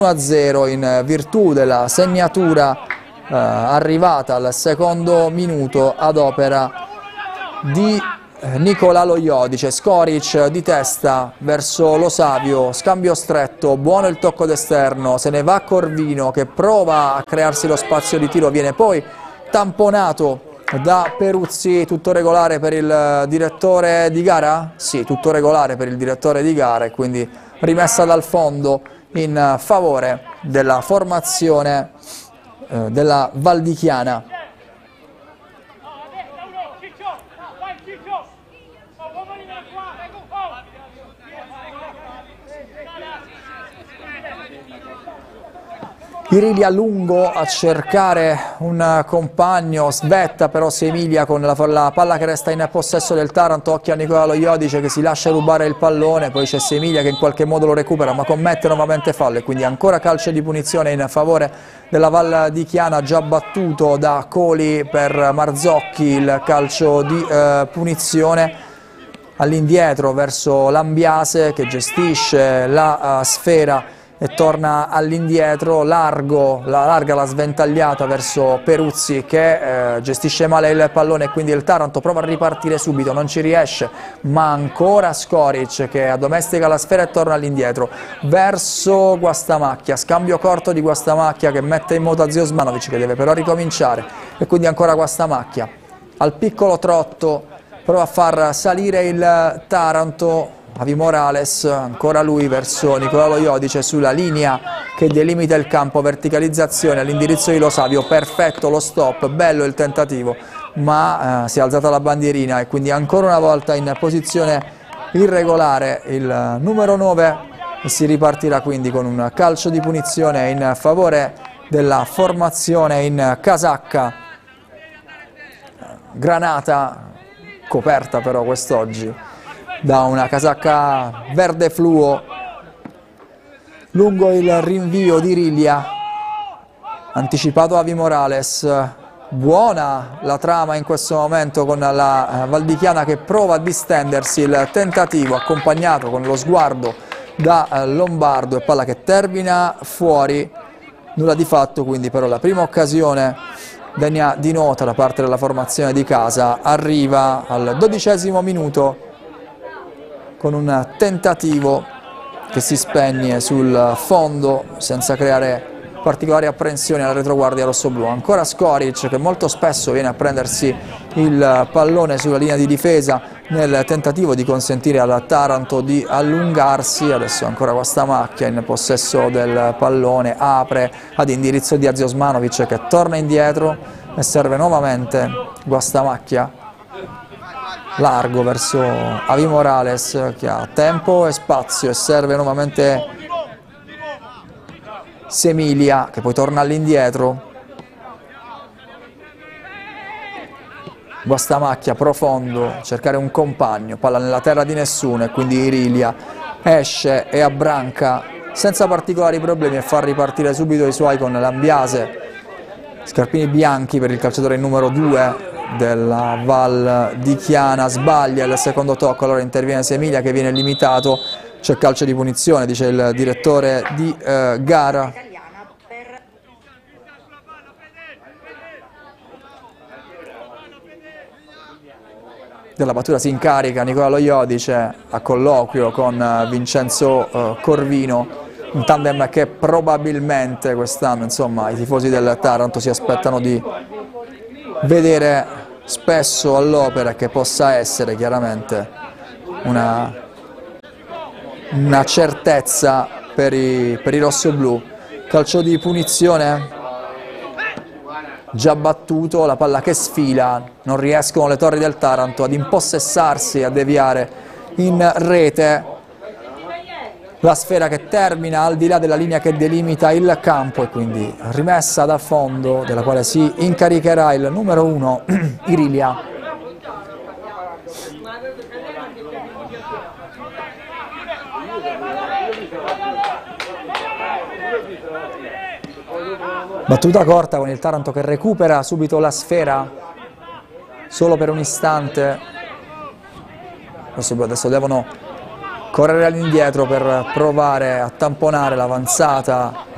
1-0 in virtù della segnatura arrivata al secondo minuto ad opera di Nicola Lo Iodice. Skoric di testa verso Lo Savio, scambio stretto, buono il tocco d'esterno, se ne va Corvino che prova a crearsi lo spazio di tiro, viene poi tamponato da Peruzzi. Tutto regolare per il direttore di gara? Sì, tutto regolare per il direttore di gara, e quindi rimessa dal fondo in favore della formazione della Valdichiana. Irilia lungo a cercare un compagno, svetta però Semilia con la palla che resta in possesso del Taranto. Occhio a Nicola Lo Iodice che si lascia rubare il pallone, poi c'è Semilia che in qualche modo lo recupera ma commette nuovamente fallo, e quindi ancora calcio di punizione in favore della Valdichiana, già battuto da Coli per Marzocchi. Il calcio di punizione all'indietro verso Lambiase che gestisce la sfera e torna all'indietro, larga la sventagliata verso Peruzzi che gestisce male il pallone, e quindi il Taranto prova a ripartire subito, non ci riesce, ma ancora Skoric che addomestica la sfera e torna all'indietro verso Guastamacchia, scambio corto di Guastamacchia che mette in moto Zio Osmanovic che deve però ricominciare, e quindi ancora Guastamacchia al piccolo trotto prova a far salire il Taranto. Avi Morales, ancora lui verso Nicola Lo Iodice sulla linea che delimita il campo, verticalizzazione all'indirizzo di Lo Savio, perfetto lo stop, bello il tentativo, ma si è alzata la bandierina, e quindi ancora una volta in posizione irregolare il numero 9, e si ripartirà quindi con un calcio di punizione in favore della formazione in casacca granata, coperta però quest'oggi da una casacca verde fluo. Lungo il rinvio di Irilia, anticipato Avi Morales, buona la trama in questo momento con la Valdichiana che prova a distendersi, il tentativo accompagnato con lo sguardo da Lombardo, e palla che termina fuori, nulla di fatto, quindi però la prima occasione degna di nota da parte della formazione di casa arriva al 12° minuto con un tentativo che si spegne sul fondo senza creare particolari apprensioni alla retroguardia rossoblù. Ancora Skoric che molto spesso viene a prendersi il pallone sulla linea di difesa nel tentativo di consentire al Taranto di allungarsi. Adesso ancora Guastamacchia in possesso del pallone, apre ad indirizzo di Zio Osmanovic che torna indietro e serve nuovamente Guastamacchia largo verso Avi Morales che ha tempo e spazio, e serve nuovamente Semilia che poi torna all'indietro. Guastamacchia profondo, cercare un compagno, palla nella terra di nessuno, e quindi Irilia esce e abbranca senza particolari problemi e fa ripartire subito i suoi con Lambiase. Scarpini bianchi per il calciatore numero 2 della Valdichiana, sbaglia il secondo tocco, allora interviene Semilia che viene limitato, c'è calcio di punizione, dice il direttore di gara. Della battuta si incarica Nicola Lo Iodice a colloquio con Vincenzo Corvino, un tandem che probabilmente quest'anno, insomma, i tifosi del Taranto si aspettano di vedere spesso all'opera, che possa essere chiaramente una certezza per i rossoblù. Calcio di punizione già battuto, la palla che sfila, non riescono le torri del Taranto ad impossessarsi, a deviare in rete la sfera che termina al di là della linea che delimita il campo, e quindi rimessa da fondo della quale si incaricherà il numero 1 Irilia. Battuta corta con il Taranto che recupera subito la sfera solo per un istante. Adesso devono correre all'indietro per provare a tamponare l'avanzata